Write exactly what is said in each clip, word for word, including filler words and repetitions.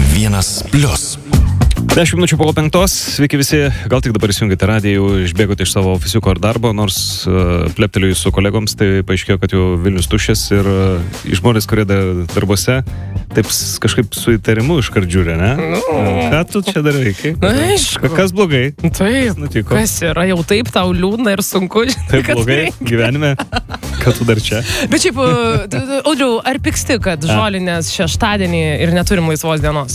vienas plius. Dešimt minučių po penktos, sveiki visi, gal tik dabar įsijungėte radiją, išbėgote iš savo ofisiuko ar darbo, nors uh, pleptelėjau su kolegoms, tai paaiškėjo, kad jau Vilnius tuščias ir uh, žmonės, kurie dar darbuose, taip kažkaip su įtarimu iškart žiūrė, ne? No. Ką tu čia darai? Na, aišku. Kas blogai? Taip, nutiko? Kas yra jau taip tau liūdna ir sunku. Taip blogai gyvenime, kad tu dar čia. Bet šiaip, Audriau, ar piksti, kad žolinės šeštadienį ir neturim laisvos dienos?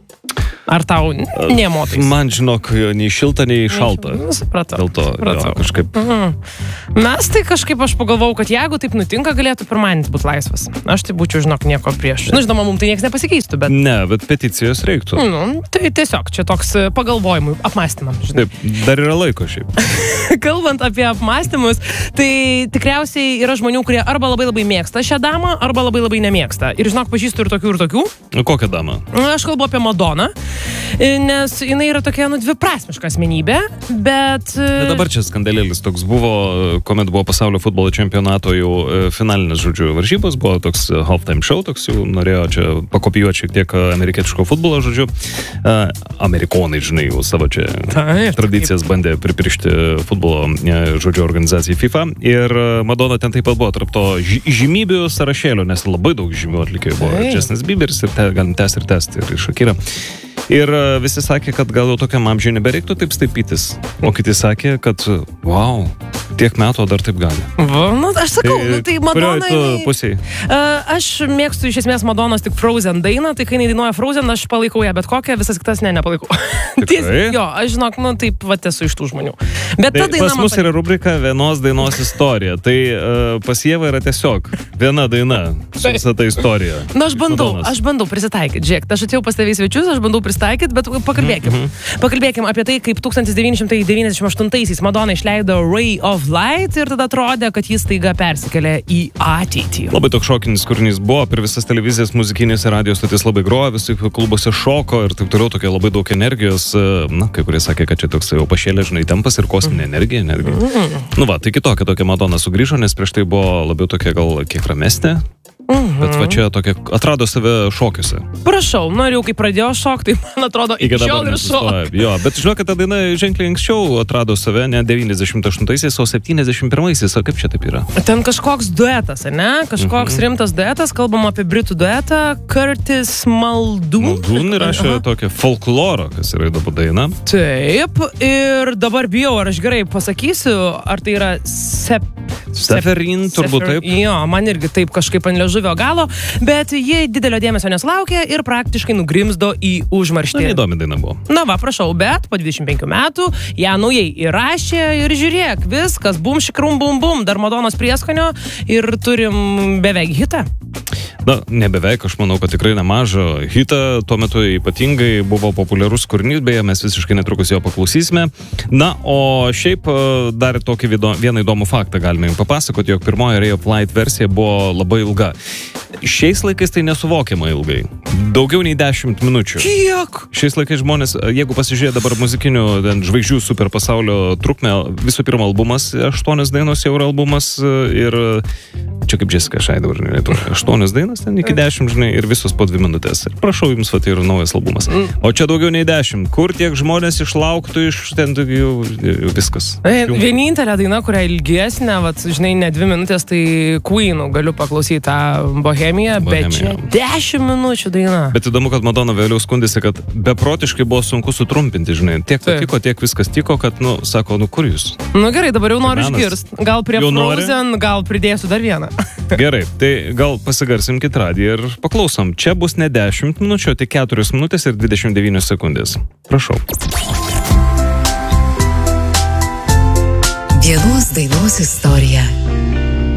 Ar tau nemotais? Man, žinok, nei šilta, nei šalta. Supratau. Dėl to, supratau. Jo, kažkaip. Mhm. Mes tai kažkaip aš pagalvojau, kad jeigu taip nutinka, galėtų pirmadienis būti laisvas. Aš tai būčiau, žinok, nieko prieš. Nu, žinoma, mums tai niekas nepasikeistų, bet... Ne, bet peticijos reiktų. Nu, tai tiesiog, čia toks pagalvojimui, apmąstymam, žinai. Taip, dar yra laiko šiaip. Kalbant apie apmąstymus, tai tikriausiai yra žmonių, kurie arba labai labai mėgsta šią damą, arba labai labai nemėgsta. Ir, žinok, pažįstu ir tokių, ir tokių. Kokią damą? Aš kalbu apie Madoną. Nes jinai yra tokia, nu, dviprasmiška asmenybė, bet... Bet dabar čia skandalėlis toks buvo, kuomet buvo pasaulio futbolo čempionato jau finalinės, žodžiu, varžybos, buvo toks halftime show, toks jau norėjo čia pakopijuoti šiek tiek amerikietiško futbolo, žodžiu. Amerikonai, žinai, jau savo čia Taip, tradicijas taip. bandė pripiršti futbolo, žodžiu, organizacijai FIFA. Ir Madonna ten taip pat buvo tarp to žymybių sąrašėlio, nes labai daug žymių atlikėjų buvo. Taip. Justin Bieberis ir te, galim tęsti ir tęsti, ir Shakira. Ir visi sakė, kad gal jau tokiam amžiui nebereiktų taip staipytis. O kiti sakė, kad wow, tiek metų dar taip gali. Va, nu, aš sakau, tai, nu, tai Madonna... Kurioj tu pusiai? Uh, aš mėgstu iš esmės Madonos tik Frozen dainą, tai kai jinai dainuoja Frozen, aš palaikau ją, bet kokią, visas kitas ne, nepalaikau. Tikrai? Jo, aš žinok, nu taip, va, esu iš tų žmonių. Bet Tai ta daina... pas mus yra rubrika vienos dainos istorija. Tai uh, pas Ievą yra tiesiog viena daina su visa ta istorija. Na, aš bandau, Madonos. aš bandau prisitaikyti. Žiūrėk, aš atėjau pas tavęs svečius, aš bandau prisitaikyti, bet pakalbėkim. Mm-hmm. Pakalbėkim apie tai, kaip tūkstantis devyni šimtai devyniasdešimt aštuntaisiais Madonna išleido Ray of Light ir tada atrodė, kad jis staiga persikėlė į ateitį. Labai toks šokinis kūrinys buvo, per visas televizijas, muzikinės ir radijos stotis labai grojo, visi klubuose šoko ir taip toliau, tokia labai daug energijos. Na, kai kurie sakė, kad čia toks jau pašėlė, žinai, tempas ir kosminė energija. energija. Mm-hmm. Nu va, tai kitokia tokia Madonna sugrįžo, nes prieš tai buvo labiau tokia gal kiek ramesnė. Mhm. Bet va čia tokia, atrado save šokiuose. Prašau, nu ir jau kai pradėjo šokti, tai man atrodo, iki šiol ir šok. Jo, bet žinok, kad ta daina ženkliai anksčiau atrado save, ne devyniasdešimt aštuntaisiais, o septyniasdešimt pirmaisiais, o kaip čia taip yra? Ten kažkoks duetas, ne? Kažkoks Mhm. rimtas duetas, kalbam apie britų duetą, Curtis Muldoon. Muldoon įrašė Aha. tokią folklorą, kas yra įdomu daina. Taip, ir dabar bijau, ar aš gerai pasakysiu, ar tai yra sep... Seferin, turbūt Sefer- taip. Jo, man irgi taip kažkaip ant liežuvio galo, bet ji didelio dėmesio nesulaukė ir praktiškai nugrimzdo į Na, užmarštį. neįdomi daina buvo. Na va, prašau, bet po dvidešimt penkių metų ją naujai įrašė ir žiūrėk, viskas, bum, šikrum, bum, bum, dar Madonos prieskonio ir turim beveik hitą. Na, ne beveik, aš manau, kad tikrai nemažą hitą, tuo metu ypatingai buvo populiarus kūrinys, beje, mes visiškai netrukus jo paklausysime. Na, o šiaip dar tokį vido, vieną įdomų faktą galime jums papasakoti, jog pirmoji Ray of Light versija buvo labai ilga. Šiais laikais tai nesuvokiama ilgai. Daugiau nei dešimt minučių. Kiek? Šiais laikais žmonės, jeigu pasižiūrė dabar muzikinių ten, žvaigždžių super pasaulio trukmę, visų pirma albumas, aštuonios dainos jau yra albumas ir čia kaip Jessica Šai dabar, žinai, aštuonios dainos ten iki dešimt, žinai, ir visos po dvi minutės. Ir prašau jums, va, tai yra naujas albumas. O čia daugiau nei dešimt. Kur tiek žmonės išlauktų iš ten jau, jau viskas. E, vienintelė daina, kurią ilgesnė, vat, žinai, ne dvi minutės, tai Queen'ų galiu paklausyti tą Bohemiją, bet čia Bohemiją. dešimt minučių daina. Bet įdomu, kad Madonna vėliau skundėsi, kad beprotiškai buvo sunku sutrumpinti, žinai. Tiek Taip. patiko, tiek viskas tiko, kad, nu, sako, nu kur jūs? Nu gerai, dabar jau noriu Menas. išgirst. Gal prie Jau nori? Frozen, gal pridėsiu dar vieną. Gerai, tai gal pasigarsimkit radiją ir paklausom. Čia bus ne dešimt minučių, o tik keturios minutės ir dvidešimt devynios sekundės. Prašau. Vienos dainos istorija.